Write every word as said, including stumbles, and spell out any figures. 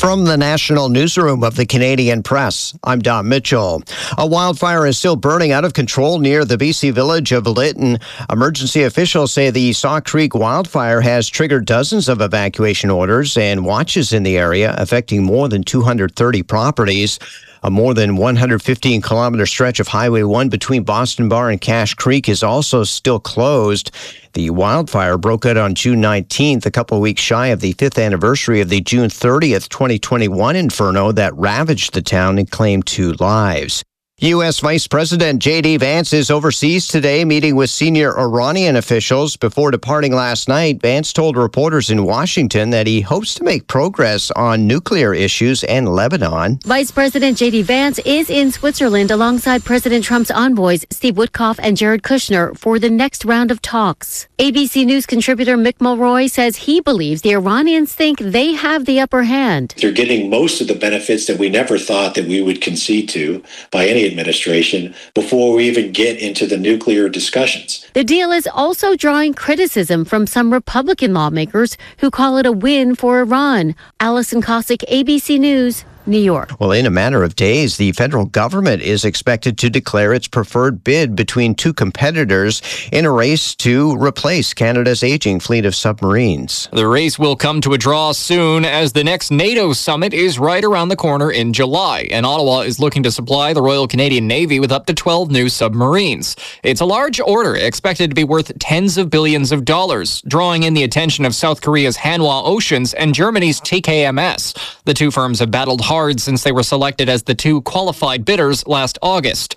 From the National Newsroom of the Canadian Press, I'm Don Mitchell. A wildfire is still burning out of control near the B C village of Lytton. Emergency officials say the Saw Creek wildfire has triggered dozens of evacuation orders and watches in the area, affecting more than two hundred thirty properties. A more than one hundred fifteen kilometer stretch of Highway one between Boston Bar and Cache Creek is also still closed. The wildfire broke out on June nineteenth, a couple weeks shy of the fifth anniversary of the June thirtieth, twenty twenty-one inferno that ravaged the town and claimed two lives. U S. Vice President J D. Vance is overseas today, meeting with senior Iranian officials. Before departing last night, Vance told reporters in Washington that he hopes to make progress on nuclear issues and Lebanon. Vice President J D. Vance is in Switzerland alongside President Trump's envoys, Steve Witkoff and Jared Kushner, for the next round of talks. A B C News contributor Mick Mulroy says he believes the Iranians think they have the upper hand. They're getting most of the benefits that we never thought that we would concede to by any administration before we even get into the nuclear discussions. The deal is also drawing criticism from some Republican lawmakers who call it a win for Iran. Allison Cossack, A B C News, New York. Well, in a matter of days, the federal government is expected to declare its preferred bid between two competitors in a race to replace Canada's aging fleet of submarines. The race will come to a draw soon as the next NATO summit is right around the corner in July, and Ottawa is looking to supply the Royal Canadian Navy with up to twelve new submarines. It's a large order expected to be worth tens of billions of dollars, drawing in the attention of South Korea's Hanwha Oceans and Germany's T K M S. The two firms have battled hard since they were selected as the two qualified bidders last August.